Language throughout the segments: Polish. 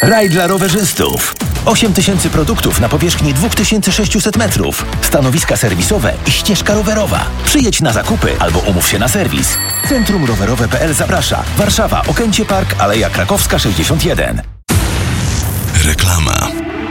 Raj dla rowerzystów. 8000 produktów na powierzchni 2600 metrów. Stanowiska serwisowe i ścieżka rowerowa. Przyjedź na zakupy albo umów się na serwis. Centrum Rowerowe.pl zaprasza. Warszawa, Okęcie Park, Aleja Krakowska 61. Reklama.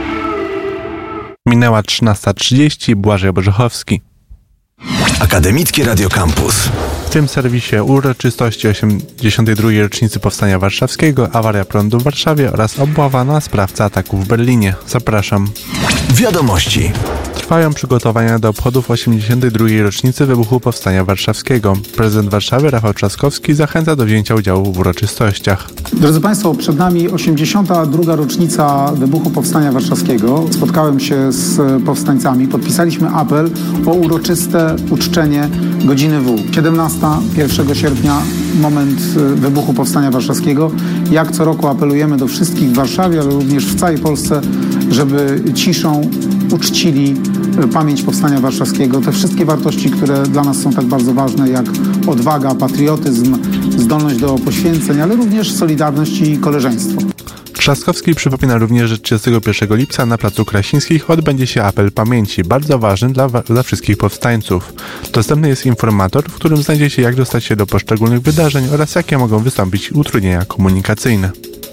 Minęła 13:30, Błażej Bożechowski. Akademickie Radio Campus. W tym serwisie uroczystości 82. rocznicy Powstania Warszawskiego, awaria prądu w Warszawie oraz obława na sprawcę ataku w Berlinie. Zapraszam. Wiadomości. Trwają przygotowania do obchodów 82. rocznicy wybuchu Powstania Warszawskiego. Prezydent Warszawy Rafał Trzaskowski zachęca do wzięcia udziału w uroczystościach. Drodzy Państwo, przed nami 82. rocznica wybuchu Powstania Warszawskiego. Spotkałem się z powstańcami, podpisaliśmy apel o uroczyste uczczenie godziny W. 17, 1 sierpnia, moment wybuchu Powstania Warszawskiego. Jak co roku apelujemy do wszystkich w Warszawie, ale również w całej Polsce, żeby ciszą uczcili pamięć Powstania Warszawskiego. Te wszystkie wartości, które dla nas są tak bardzo ważne, jak odwaga, patriotyzm, zdolność do poświęceń, ale również solidarność i koleżeństwo. Trzaskowski przypomina również, że 31 lipca na Placu Krasińskich odbędzie się apel pamięci, bardzo ważny dla wszystkich powstańców. Dostępny jest informator, w którym znajdzie się, jak dostać się do poszczególnych wydarzeń oraz jakie mogą wystąpić utrudnienia komunikacyjne.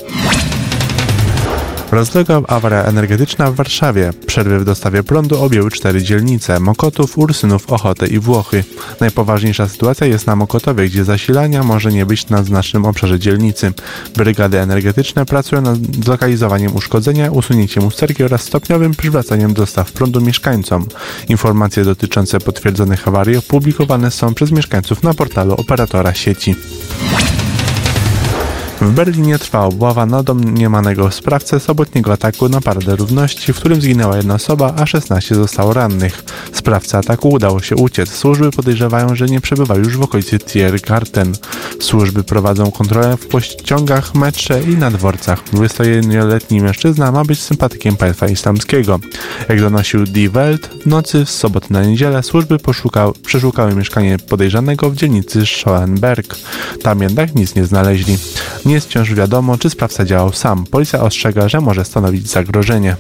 Rozległa awaria energetyczna w Warszawie. Przerwy w dostawie prądu objęły 4 dzielnice: Mokotów, Ursynów, Ochotę i Włochy. Najpoważniejsza sytuacja jest na Mokotowie, gdzie zasilania może nie być na znacznym obszarze dzielnicy. Brygady energetyczne pracują nad zlokalizowaniem uszkodzenia, usunięciem usterki oraz stopniowym przywracaniem dostaw prądu mieszkańcom. Informacje dotyczące potwierdzonych awarii opublikowane są przez mieszkańców na portalu operatora sieci. W Berlinie trwa obława na domniemanego sprawcę sobotniego ataku na Paradę Równości, w którym zginęła 1 osoba, a 16 zostało rannych. Sprawcy ataku udało się uciec. Służby podejrzewają, że nie przebywa już w okolicy Tiergarten. Służby prowadzą kontrolę w pociągach, metrze i na dworcach. 21-letni mężczyzna ma być sympatykiem państwa islamskiego. Jak donosił Die Welt, w nocy z soboty na niedzielę służby przeszukały mieszkanie podejrzanego w dzielnicy Schoenberg. Tam jednak nic nie znaleźli. Nie jest wciąż wiadomo, czy sprawca działał sam. Policja ostrzega, że może stanowić zagrożenie.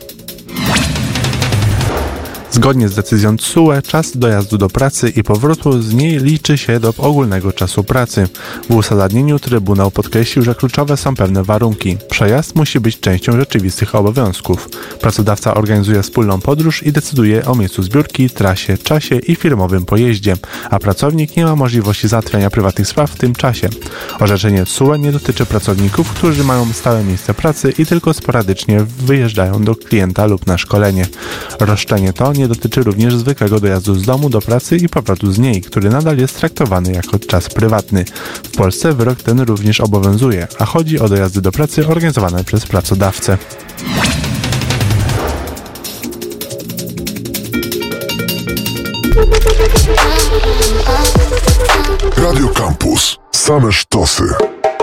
Zgodnie z decyzją TSUE czas dojazdu do pracy i powrotu z niej liczy się do ogólnego czasu pracy. W uzasadnieniu Trybunał podkreślił, że kluczowe są pewne warunki. Przejazd musi być częścią rzeczywistych obowiązków. Pracodawca organizuje wspólną podróż i decyduje o miejscu zbiórki, trasie, czasie i firmowym pojeździe, a pracownik nie ma możliwości załatwiania prywatnych spraw w tym czasie. Orzeczenie TSUE nie dotyczy pracowników, którzy mają stałe miejsce pracy i tylko sporadycznie wyjeżdżają do klienta lub na szkolenie. Roszczenie to nie dotyczy również zwykłego dojazdu z domu do pracy i powrotu z niej, który nadal jest traktowany jako czas prywatny. W Polsce wyrok ten również obowiązuje, a chodzi o dojazdy do pracy organizowane przez pracodawcę. Radio Campus. Same sztosy.